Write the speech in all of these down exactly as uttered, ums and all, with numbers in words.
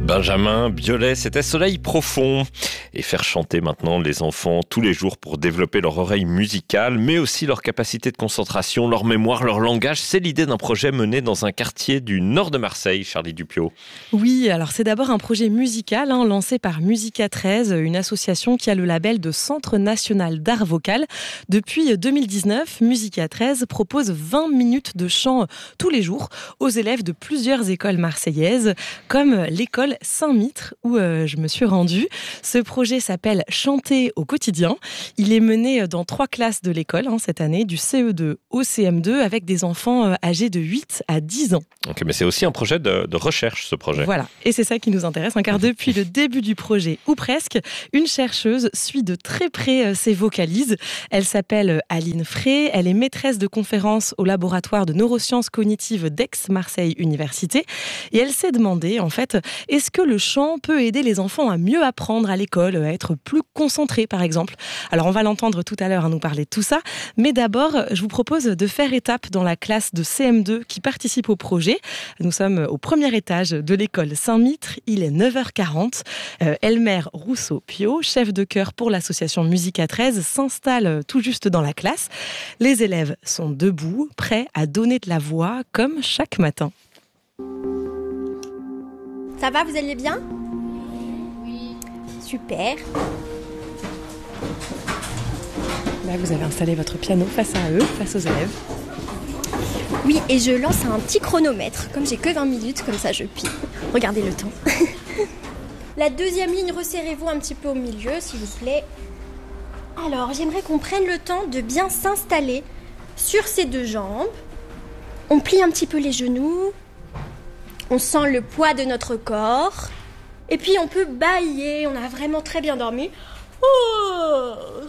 Benjamin Biolay, c'était Soleil profond. Et faire chanter maintenant les enfants tous les jours pour développer leur oreille musicale, mais aussi leur capacité de concentration, leur mémoire, leur langage, c'est l'idée d'un projet mené dans un quartier du nord de Marseille, Charlie Dupiot. Oui, alors c'est d'abord un projet musical hein, lancé par Musica treize, une association qui a le label de Centre national d'art vocal. Depuis deux mille dix-neuf, Musica treize propose vingt minutes de chant tous les jours aux élèves de plusieurs écoles marseillaises, comme l'école Saint-Mitre où euh, je me suis rendue. Ce projet s'appelle Chanter au quotidien. Il est mené dans trois classes de l'école hein, cette année, du C E deux au C M deux, avec des enfants euh, âgés de huit à dix ans. Ok, mais c'est aussi un projet de, de recherche, ce projet. Voilà, et c'est ça qui nous intéresse, hein, car depuis le début du projet, ou presque, une chercheuse suit de très près euh, ses vocalises. Elle s'appelle Aline Frey, elle est maîtresse de conférences au laboratoire de neurosciences cognitives d'Aix-Marseille Université, et elle s'est demandé, en fait, est-ce que le chant peut aider les enfants à mieux apprendre à l'école, à être plus concentrés, par exemple ? Alors, on va l'entendre tout à l'heure à nous parler de tout ça, mais d'abord, je vous propose de faire étape dans la classe de C M deux qui participe au projet. Nous sommes au premier étage de l'école Saint-Mitre, il est neuf heures quarante. Euh, Elmer Rousseau-Pio, chef de chœur pour l'association Musica treize, s'installe tout juste dans la classe. Les élèves sont debout, prêts à donner de la voix, comme chaque matin. Ça va, vous allez bien ? Oui. Super. Là, vous avez installé votre piano face à eux, face aux élèves. Oui, et je lance un petit chronomètre. Comme j'ai que vingt minutes, comme ça je puis regarder le temps. La deuxième ligne, resserrez-vous un petit peu au milieu, s'il vous plaît. Alors, j'aimerais qu'on prenne le temps de bien s'installer sur ses deux jambes. On plie un petit peu les genoux. On sent le poids de notre corps. Et puis on peut bâiller. On a vraiment très bien dormi. Oh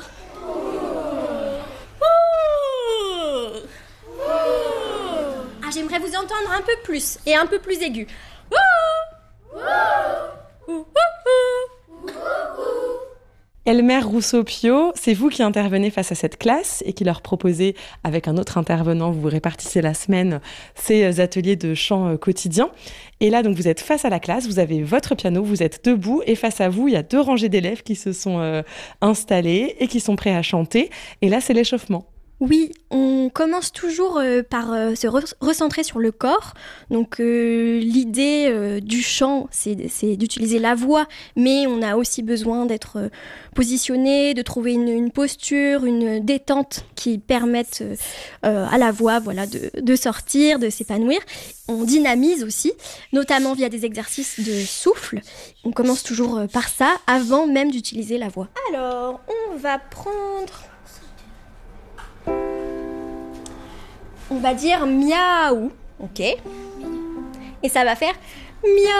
Ah, j'aimerais vous entendre un peu plus et un peu plus aigu. Elmer Rousseau-Pio, c'est vous qui intervenez face à cette classe et qui leur proposez, avec un autre intervenant, vous répartissez la semaine, ces ateliers de chant quotidien. Et là, donc, vous êtes face à la classe, vous avez votre piano, vous êtes debout et face à vous, il y a deux rangées d'élèves qui se sont euh, installés et qui sont prêts à chanter. Et là, c'est l'échauffement. Oui, on commence toujours euh, par euh, se re- recentrer sur le corps. Donc euh, l'idée euh, du chant, c'est, c'est d'utiliser la voix, mais on a aussi besoin d'être euh, positionné, de trouver une, une posture, une détente qui permette euh, à la voix voilà, de, de sortir, de s'épanouir. On dynamise aussi, notamment via des exercices de souffle. On commence toujours euh, par ça, avant même d'utiliser la voix. Alors, on va prendre... On va dire miaou, ok ? Et ça va faire miaou.